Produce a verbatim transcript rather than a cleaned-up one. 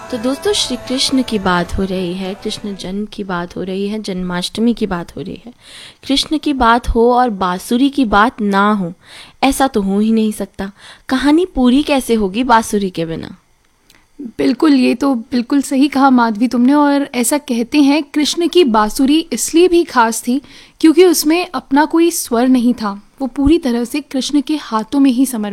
तो दोस्तों, श्री कृष्ण की बात हो रही है, कृष्ण जन्म की बात हो रही है, जन्माष्टमी की बात हो रही है। कृष्ण की बात हो और बांसुरी की बात ना हो, ऐसा तो हो ही नहीं सकता। कहानी पूरी कैसे होगी बांसुरी के बिना? बिल्कुल, ये तो बिल्कुल सही कहा माधवी तुमने। और ऐसा कहते हैं कृष्ण की बांसुरी इसलिए भी खास थी क्योंकि उसमें अपना कोई स्वर नहीं था, वो पूरी तरह से कृष्ण के हाथों में ही समर्पित